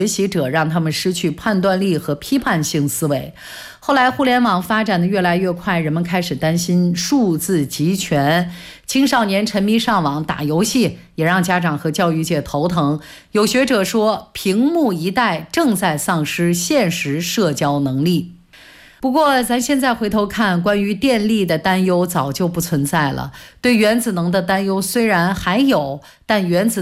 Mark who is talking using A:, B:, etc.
A: 学习者让他们失去判断力和批判性思维。后来互联网发展的越来越快，人们开始担心数字集权，青少年沉迷上网打游戏，也让家长和教育界头疼。有学者说，屏幕一代正在丧失现实社交能力。不过咱现在回头看，关于电力的担忧早就不存在了，对原子能的担忧虽然还有，但原子